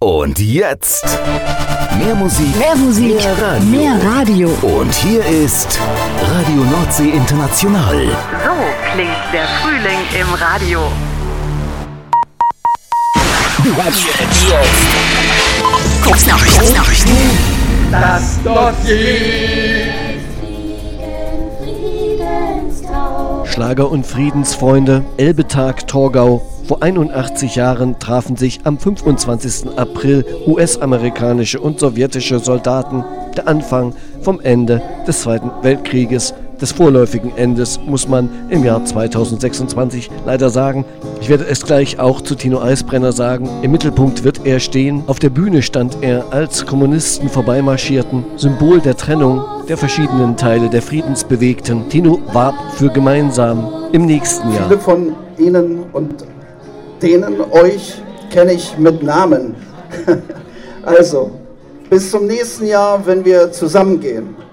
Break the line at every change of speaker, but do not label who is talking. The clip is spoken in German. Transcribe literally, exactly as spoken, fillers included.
Und jetzt mehr Musik,
mehr Musik,
mehr Radio.
Mehr Radio.
Und hier ist Radio Nordsee International.
So klingt der Frühling im Radio.
Kurznachrichten.
Das Dossier.
Schlager- und Friedensfreunde, Elbetag Torgau. Vor einundachtzig Jahren trafen sich am fünfundzwanzigsten April U S-amerikanische und sowjetische Soldaten. Der Anfang vom Ende des Zweiten Weltkrieges, des vorläufigen Endes, muss man im Jahr zweitausendsechsundzwanzig leider sagen. Ich werde es gleich auch zu Tino Eisbrenner sagen. Im Mittelpunkt wird er stehen. Auf der Bühne stand er, als Kommunisten vorbeimarschierten. Symbol der Trennung der verschiedenen Teile der Friedensbewegten. Tino warb für gemeinsam im nächsten Jahr.
Viele von Ihnen und denen euch kenne ich mit Namen. Also, bis zum nächsten Jahr, wenn wir zusammengehen.